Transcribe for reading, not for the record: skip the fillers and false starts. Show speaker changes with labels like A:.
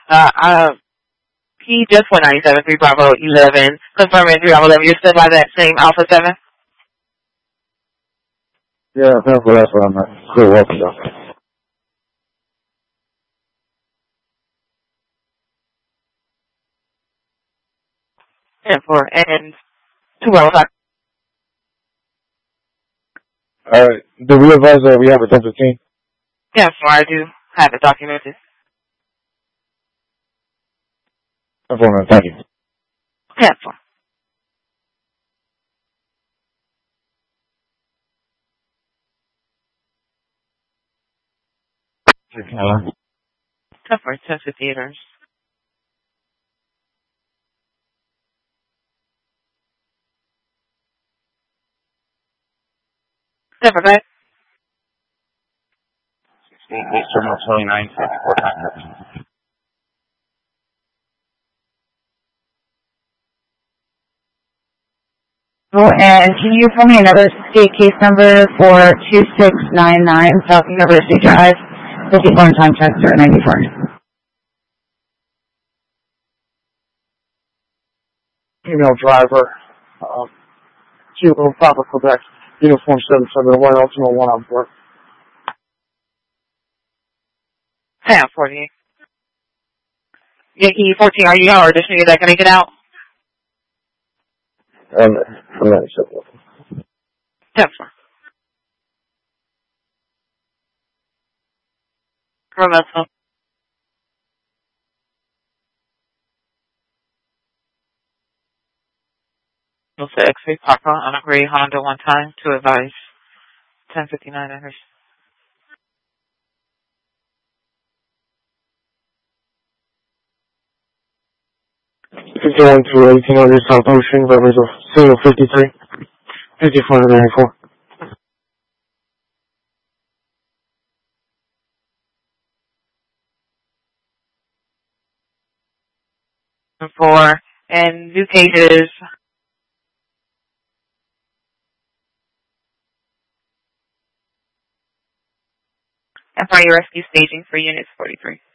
A: Uh, uh, he just went 97, 3 Bravo 11. Confirming 3 Bravo 11. You're still by that same Alpha 7?
B: Yeah, that's what I'm at. Good walking though.
A: Yeah, 4. And 2 Bravo 5.
B: Alright, do we advise that we have a 10:15?
A: Yeah, 4. I do have it documented.
B: Thank you.
A: Yeah, 4.
B: Hello?
A: Yeah, 4. 10 to theaters. Yeah, 4. Go ahead.
B: Terminal 29, 54 times.
C: Oh, and can you tell me another state case number for 2699 South University Drive, 54 in Manchester, 94?
B: Female driver, Kilo Papa Quebec, Uniform 771, Ultima 1 on board.
A: Yeah, 48. Yankee 14, are you out or just need that? Can I get out?
B: I'm not acceptable.
A: Yeah, 4. Remote. You'll say X-ray Papa on a gray Honda one time to advise 1059 hours.
B: 51 to 1800 South Ocean, reference of single 53, 5494.
A: And 4. And new cases. And fire rescue staging for units 43.